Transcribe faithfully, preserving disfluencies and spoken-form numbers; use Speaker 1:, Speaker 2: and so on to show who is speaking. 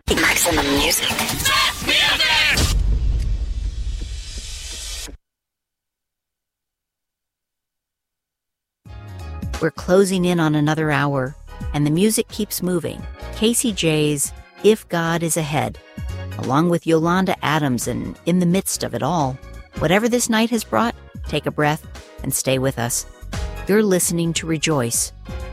Speaker 1: Maximum music. We're closing in on another hour, and the music keeps moving. Casey J's If God Is Ahead, along with Yolanda Adams, and In the Midst of It All. Whatever this night has brought, take a breath and stay with us. You're listening to Rejoice,